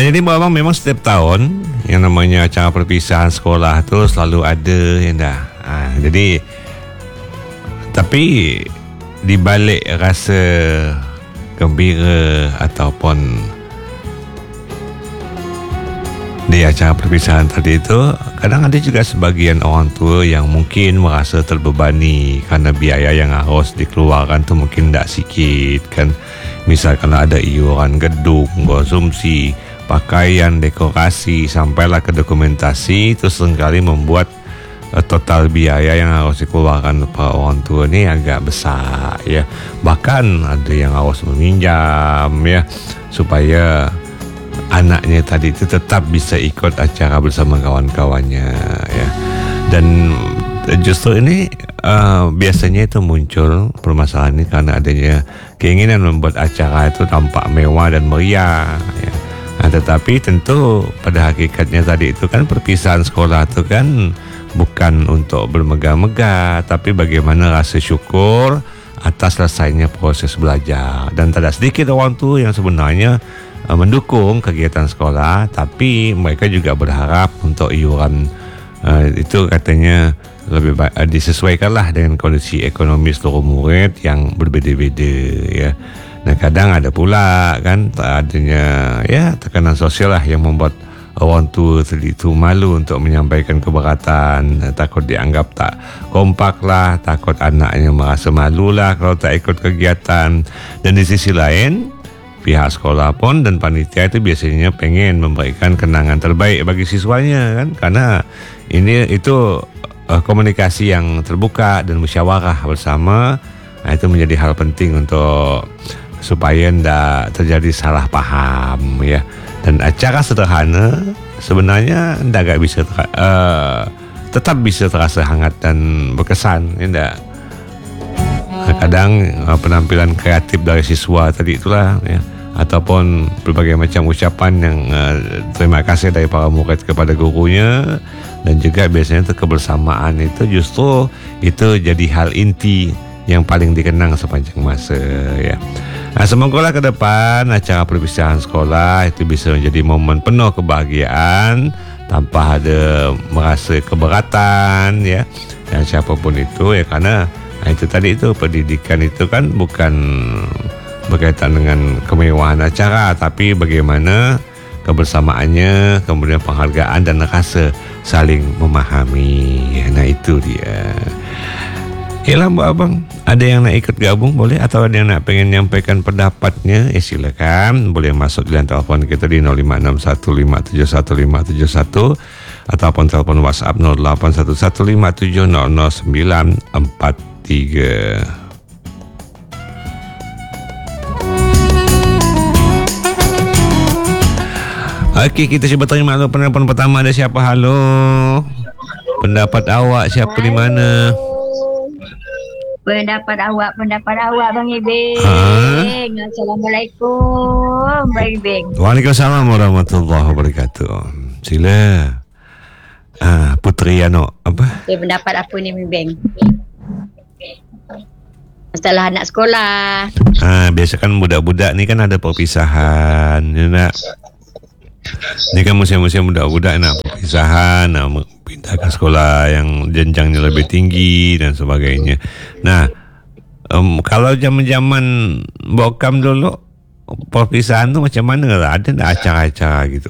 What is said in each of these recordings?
Jadi abang memang setiap tahun yang namanya acara perpisahan sekolah tu selalu ada yang dah. Jadi tapi di balik rasa gembira ataupun di acara perpisahan tadi itu, kadang ada juga sebagian orang tua yang mungkin merasa terbebani kerana biaya yang harus dikeluarkan tu mungkin tak sikit kan. Misalkan ada iuran gedung, konsumsi, pakaian, dekorasi, sampailah ke dokumentasi, itu seringkali membuat total biaya yang harus dikeluarkan para orang tua ni agak besar ya. Bahkan ada yang harus meminjam ya supaya anaknya tadi itu tetap bisa ikut acara bersama kawan-kawannya ya. Dan justru ini biasanya itu muncul permasalahan ini karena adanya keinginan membuat acara itu tampak mewah dan meriah ya. Tetapi tentu pada hakikatnya tadi itu kan perpisahan sekolah itu kan bukan untuk bermegah-megah, tapi bagaimana rasa syukur atas selesainya proses belajar. Dan tak ada sedikit orang tua yang sebenarnya mendukung kegiatan sekolah, tapi mereka juga berharap untuk iuran itu katanya lebih baik disesuaikanlah dengan kondisi ekonomi seluruh murid yang berbeza-beza ya. Nah kadang ada pula kan adanya ya tekanan sosial lah yang membuat orang tua itu malu untuk menyampaikan keberatan, takut dianggap tak kompak lah, takut anaknya merasa malu lah kalau tak ikut kegiatan. Dan di sisi lain pihak sekolah pun dan panitia itu biasanya pengen memberikan kenangan terbaik bagi siswanya kan, karena itu komunikasi yang terbuka dan musyawarah bersama. Itu menjadi hal penting untuk supaya tidak terjadi salah paham ya. Dan acara sederhana sebenarnya agak bisa tetap bisa terasa hangat dan berkesan ya enggak. Kadang penampilan kreatif dari siswa tadi itulah ya, ataupun berbagai macam ucapan yang terima kasih dari para murid kepada gurunya, dan juga biasanya itu kebersamaan itu justru itu jadi hal inti yang paling dikenang sepanjang masa ya. Nah, semoga ke depan acara perpisahan sekolah itu bisa menjadi momen penuh kebahagiaan tanpa ada merasa keberatan ya. Dan siapapun itu ya, karena itu tadi itu pendidikan itu kan bukan berkaitan dengan kemewahan acara, tapi bagaimana kebersamaannya, kemudian penghargaan dan rasa saling memahami. Nah itu dia. Yalah Mbak Abang, ada yang nak ikut gabung boleh, atau ada yang nak pengen menyampaikan pendapatnya, silakan boleh masuk di telepon kita di 0561571571 ataupun telepon WhatsApp 0817500943. Okey, kita cuba terima dulu penelpon pertama. Ada siapa? Halo. Pendapat awak siapa di mana? Pendapat awak Bang Ibing. Assalamualaikum Bang Ibing. Waalaikumsalam warahmatullahi wabarakatuh. Sila. Putri Ano apa? Pendapat apa ni Bang Ibing? Masalah anak sekolah. Biasa kan budak-budak ni kan ada perpisahan, ya nak. Ni kan musim-musim budak-budak nak perpisahan, nak pindah ke sekolah yang jenjangnya lebih tinggi dan sebagainya. Nah, kalau zaman-zaman bokam dulu perpisahan tu macam mana lah? Ada tak acara-acara gitu?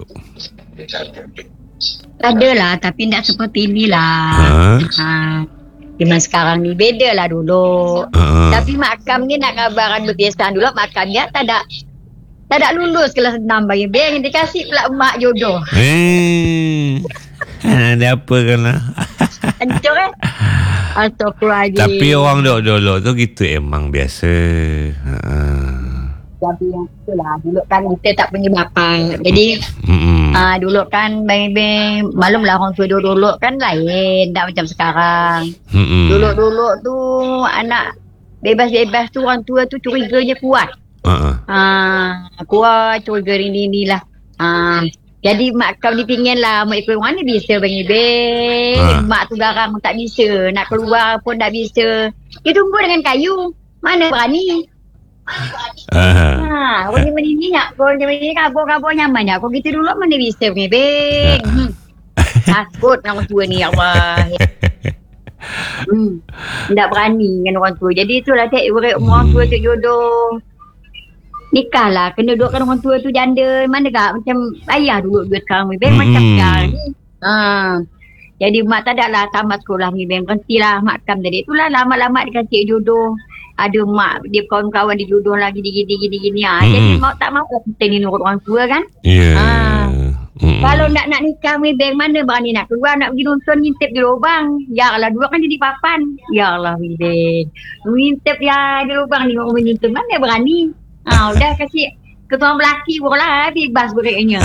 Ada lah, tapi tak seperti inilah. Zaman sekarang ni beda lah dulu. Tapi makam ni nak kabaran berbiasaan dulu, makamnya tak ada lulus kelas 6 bagi Bang, dia kasih pula mak jodoh. Ada apa kan lah. Hancur kan? Astagfirullahaladzim. Tapi orang dulu tu gitu emang biasa. Tapi yang itulah, dulu kan kita tak punya bapa. Jadi dulu kan Bang, maklumlah orang tua dulu kan lain, tak macam sekarang. Dulu tu anak bebas-bebas tu, orang tua tu curiganya kuat. Kuat curiga ini lah. Jadi mak kau ni pingin lah mak ikut mana bisa Bang Ibing. Mak tu garang tak bisa, nak keluar pun tak bisa. Dia tunggu dengan kayu, mana berani. Kau ni nak. Kau ni kabur-kabur nyaman ya. Kau gitu dulu mana bisa ni, Beng. Takut dengan orang tua ni, ya Allah. Tak berani dengan orang tua. Jadi itulah orang tua tu jodoh. Nikah lah. Kena dudukkan orang tua tu janda. Mana tak? Macam ayah dulu duit sekarang ni, Beng. Macam sekarang ni. Jadi mak tak ada lah tamat sekolah ni, Beng. Berhentilah mak kam tadi. Itulah lama-lama dia kasih jodoh. Ada mak dia kawan-kawan dia jodoh lah gini. Jadi mak tak mahu kita ni nurut orang tua kan. Kalau nak nikah ni, Beng, mana berani nak keluar nak pergi nonton ngintip di lubang. Ya Allah, dua kan jadi papan. Ya Allah, Beng. Ngintip ya di lubang ni orang menyuntun mana berani. Udah kasih ketua belaki lah bebas bereknya.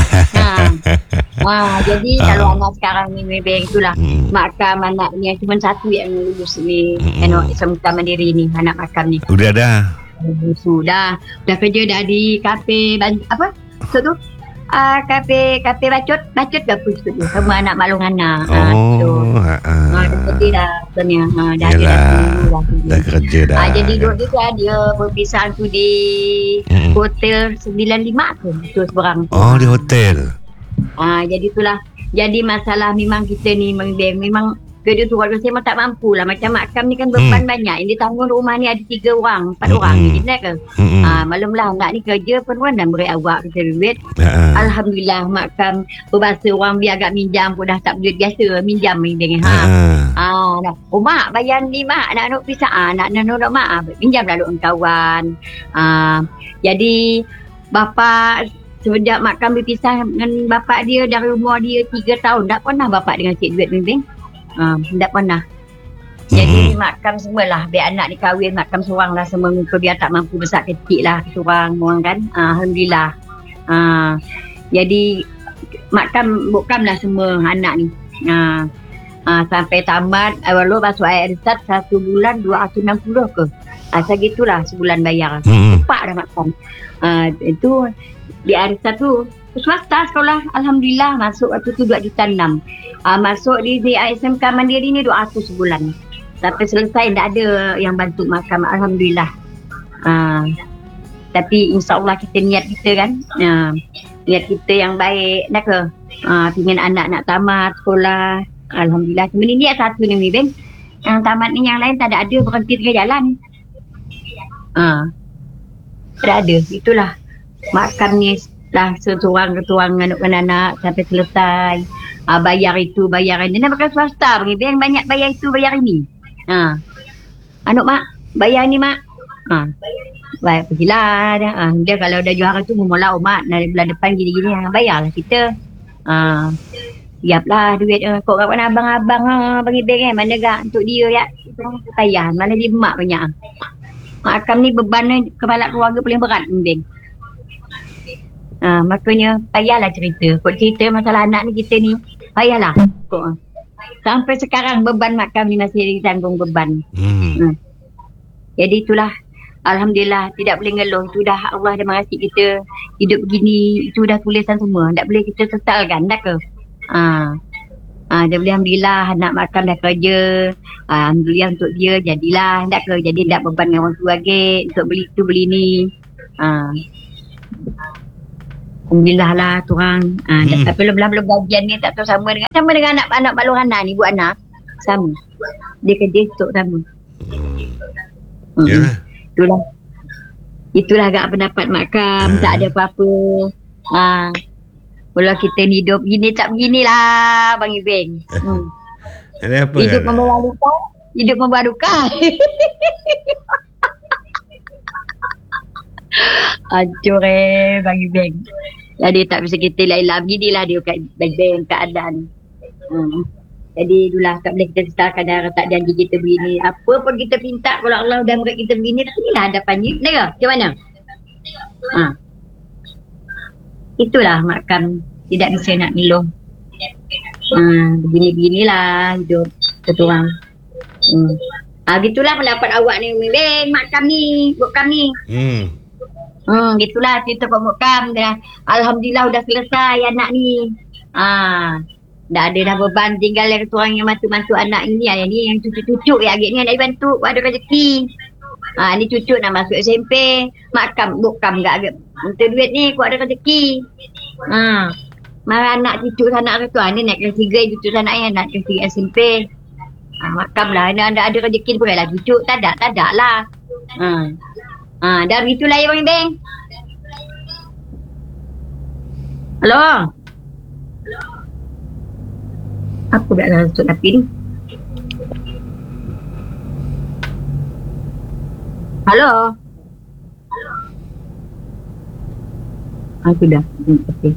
Jadi kalau anak sekarang ni, Beng, itulah makam anaknya cuma satu yang lulus ni. Islam Mandiri ni, anak makam ni. Sudah dah. Sudah kerja dah di kafe apa? Tu kafe bacut gapus tu sama anak Malung anak. Kerja dah sebenarnya. Dah kerja dah. Jadi duduk dia perpisahan tu di hotel 95 tu seberang. Di hotel. Jadi itulah. Jadi masalah memang kita ni memang kerja tu kalau saya memang tak mampu lah. Macam makam ni kan beban banyak. Ini tanggung rumah ni ada 3 orang 4 orang ni ke. Malam-malam nak ni kerja penuan dan beri awak kita duit. Alhamdulillah makam berbahasa orang biar agak minjam pun dah tak duit biasa. Minjam ni dengan mak bayar ni mak nak pisah. Nak mak minjam lalu kawan. Jadi bapa sejak makam berpisah dengan bapak dia dari umur dia 3 tahun. Tak pernah bapak dengan cik duit ni. Tak pernah. Jadi makam semualah. Biar anak ni kahwin makam seorang lah semua muka biar tak mampu besar kecil lah seorang kan. Alhamdulillah. Jadi makam bukam lah semua anak ni. Sampai tamat awal masuk air risat 1 bulan 260 ke. Asal gitulah sebulan bayar. Cepat dah makam. Itu di air risat tu swasta sekolah. Alhamdulillah masuk waktu tu 2.6 juta. Masuk di SMK Mandiri ni 200 sebulan. Sampai selesai tak ada yang bantu makam. Alhamdulillah. Tapi insyaAllah kita niat kita kan. Niat kita yang baik. Nak ke? Pingin anak nak tamat sekolah. Alhamdulillah. Cuma ni niat satu ni, Beng. Yang tamat ni yang lain tak ada berhenti tengah jalan. Tak ada. Itulah. Makam ni lah seorang ketuang anak-anak sampai selesai. Bayar itu, bayar ini. Nak pakai swasta. Beng banyak bayar itu, bayar ini. Anak mak, bayar ni mak. Baik, pergilah. Dia kalau dah juara tu memula mak. Dari bulan depan gini-gini. Bayarlah kita. Siaplah duit. Kok kawan abang-abang bagi beng kan. Mana gak untuk dia ya. Payah. Mana dia mak banyak. Makam ni beban kepala keluarga paling berat, Beng. Makanya payahlah cerita. Kok cerita masalah anak ni kita ni payahlah. Kok sampai sekarang beban makam ni masih ditanggung beban. Jadi itulah. Alhamdulillah tidak boleh ngeluh. Itu dah Allah dah mengasihi kita. Hidup begini itu dah tulisan semua. Tak boleh kita sesalkan dah ke. Dia boleh alhamdulillah anak makam dah kerja. Alhamdulillah untuk dia jadilah. Tak ke. Jadi tak beban dengan orang tua lagi. Untuk beli tu beli ni. Alhamdulillah lah tu orang. Tapi belum bagian ni tak tahu sama dengan anak balung anak ni buat anak. Sama. Dia kerja untuk sama. Itulah agak pendapat makam. Tak ada apa-apa. Kalau kita hidup gini tak beginilah Bang Ibeng. Ada apa? Hidup membawa luka. Hidup membawa duka. Ancur Bang Ibeng. Jadi tak bisa kita lain-lain beginilah dia baik-baik keadaan. Jadi itulah tak boleh kita sesalkan dah tak janji kita begini. Apa pun kita minta kalau Allah dah beri kita begini, inilah hadapannya. Dengar? Macam mana? Itulah makam tidak bisa nak ngeluh. Begini-beginilah hidup ketuang. Gitulah pendapat awak ni, Beng, makam ni, bukam ni. Gitulah cerita pemukam dah. Alhamdulillah dah selesai anak ni. Dah ada dah beban tinggal yang ketuang yang mantu-mantu anak ini. Yang ni yang cucu-cucu yang agak ni nak dibantu. Ada rezeki. Ni cucu nak masuk SMP. Mak kam bukam gak minta duit ni, aku ada rezeki. Marah anak cucu sanak tu, ni naik kelas 3, cucu sanak yang nak kelas 3 SMP. Makam lah, ada rezeki pun lah cucu. Tak ada lah. Dah begitulah ya Bang Beng. Halo. Aku dah langsung tapi ni. Halo. Aku dah. Okay.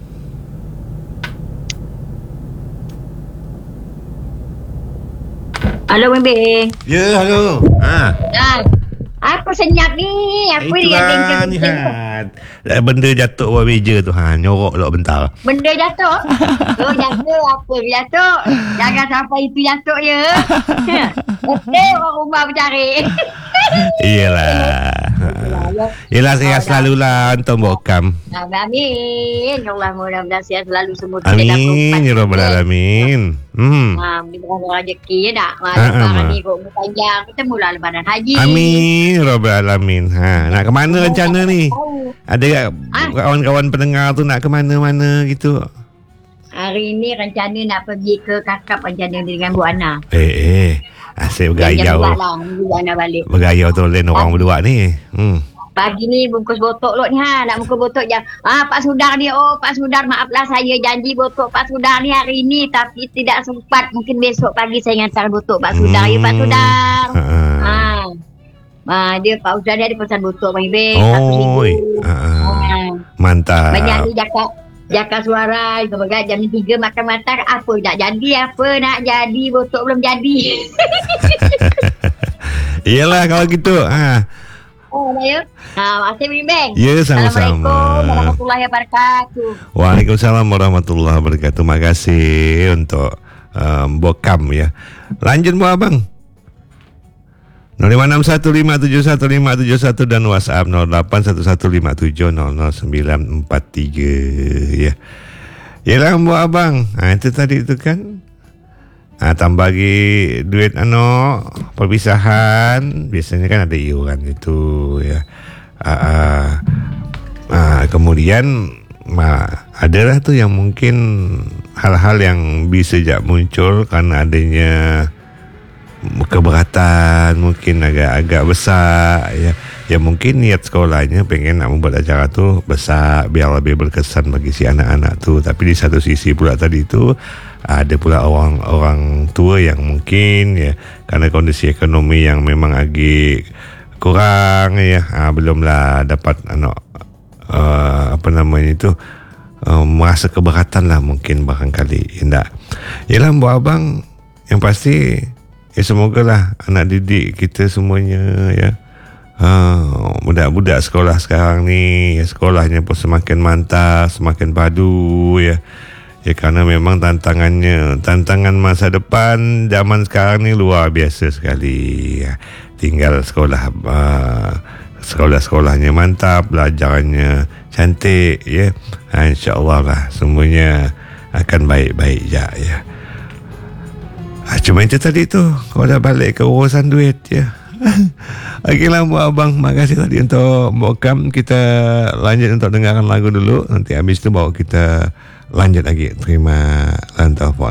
Halo Bang Beng. Ya, halo. Apa senyap ni? Apa Itu kan, benda jatuh bawah meja tu. Nyorok lah bentar. Benda jatuh? Jatuh. Apa jatuh? Jangan sampai itu jatuh je. Betul orang rumah bercari. Iyalah. Yelah, sihat selalulah untuk Mbok-Kam. Amin. Ya Allah, mudah-mudahan sihat selalu semua. Amin. Ya Rabbal Alamin. Mudah-mudahan rezeki ya tak? Lebaran ni kok panjang. Kita mula lebaran haji. Amin. Ya Rabbal Alamin. Nak ke mana rencana ni? Ada kawan-kawan pendengar tu nak ke mana-mana gitu? Hari ni rencana nak pergi ke kakap rencana dengan Bu Ana. Asyik bergayau. Bu Ana balik. Bergayau tu lain orang berdua ni. Pagi ni bungkus botok lot ni nak bungkus botok je. Pak Sudar ni, Pak Sudar maaflah saya janji botok Pak Sudar ni hari ni tapi tidak sempat. Mungkin besok pagi saya hantar botok Pak Sudar. Ya Pak Sudar. Dia Pak Sudar dia ada pesan botok Bang Ibe. Mantap. Banyak ni Jaka suara sebagai jam 3 makan matang. Apa nak jadi botok belum jadi. Iyalah kalau gitu. Ya. Masih bimbing. Ya, sama-sama. Assalamualaikum warahmatullahi wabarakatuh. Waalaikumsalam warahmatullahi wabarakatuh. Terima kasih untuk Mbok-Kam ya. Lanjut Bu Abang. 0561571571 dan WhatsApp 081157000943 ya. Yalah Bu Abang. Itu tadi itu kan. Tambah lagi duit perpisahan biasanya kan ada iuran itu ya. Kemudian adalah tu yang mungkin hal-hal yang bisa muncul karena adanya keberatan mungkin agak besar ya mungkin niat sekolahnya pengen nak membuat acara tu besar biar lebih berkesan bagi si anak-anak tu, tapi di satu sisi pula tadi tu ada pula orang tua yang mungkin ya karena kondisi ekonomi yang memang agak kurang ya belumlah dapat merasa keberatan lah mungkin barangkali indah. Yalah Bu Abang, yang pasti ya semogalah anak didik kita semuanya ya budak-budak sekolah sekarang ni ya, sekolahnya pun semakin mantap, semakin padu ya karena memang tantangan masa depan zaman sekarang ni luar biasa sekali ya. Tinggal sekolahnya mantap, belajarannya cantik ya. InsyaAllah lah semuanya akan baik-baik ya. Cuma itu tadi tu, kau dah balik ke urusan duit ya. Okeylah Bu Abang, makasih tadi untuk Mbok-Kam. Kita lanjut untuk dengarkan lagu dulu. Nanti habis tu bawa kita lanjut lagi. Terima lantai